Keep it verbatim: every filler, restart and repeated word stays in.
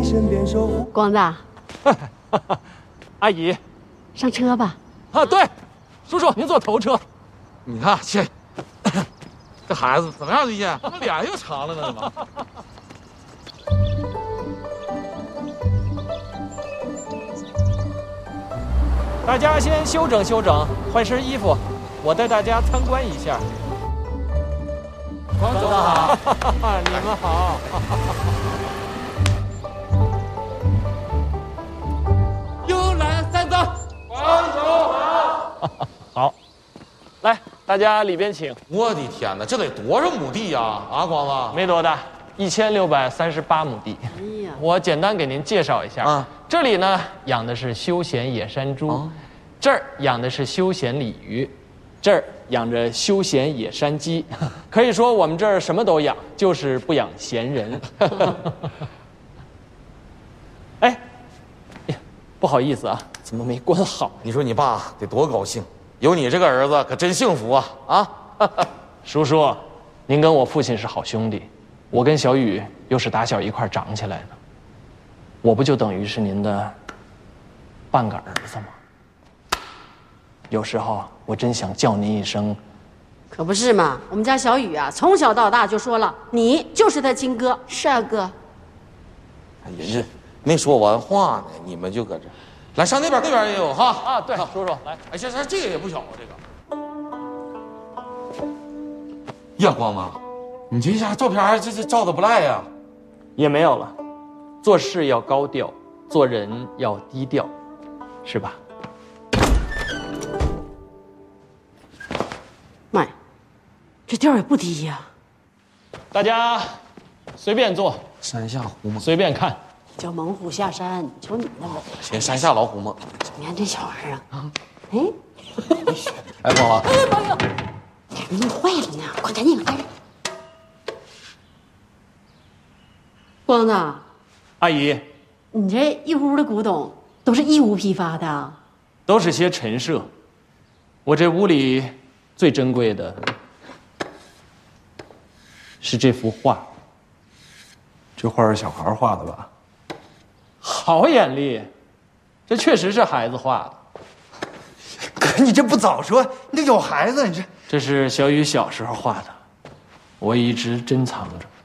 身边守护。 光子， 阿姨， 上车吧。 啊，对，叔叔您坐头车。 你看这这孩子怎么样，最近怎么脸又长了呢？怎么？ 大家先休整休整，换身衣服，我带大家参观一下。 光总好， 你们好。 幽兰三藏，光总好。 好，来，大家里边请。 我的天哪，这得多少亩地呀？啊，光子， 没多大，一千六百三十八亩地。 哎呀， 我简单给您介绍一下啊， 这里呢养的是休闲野山猪， 哦这儿养的是休闲鲤鱼，这儿养着休闲野山鸡，可以说我们这儿什么都养，就是不养闲人。哎，呀，不好意思啊，怎么没关好？ 你说你爸得多高兴，有你这个儿子可真幸福啊！啊， 叔叔，您跟我父亲是好兄弟，我跟小雨又是打小一块长起来的，我不就等于是您的半个儿子吗？有时候我真想叫您一声， 可不是嘛！我们家小雨啊，从小到大就说了，你就是他亲哥。是啊，哥。 哎呀，这没说完话呢，你们就搁这，来上那边，那边也有哈。 啊，对，叔叔来。 哎，这这这个也不小啊，这个。呀，光子，你这下照片这这照的不赖呀。 也没有了，做事要高调，做人要低调，是吧？ 妈呀，这调也不低呀、 大家随便坐， 山下虎嘛， 随便看。 叫猛虎下山，瞅你那个， 行，山下老虎嘛。 你看这小玩意儿啊，哎， 哎，光子， 哎呀妈呀，给弄坏了呢，快赶紧来！光子， 阿姨， 你这一屋的古董都是义乌批发的啊？ 都是些陈设，我这屋里最珍贵的是这幅画。 这画是小孩画的吧？ 好眼力，这确实是孩子画的。 可你这不早说，你这有孩子，你这这是小雨小时候画的，我一直珍藏着。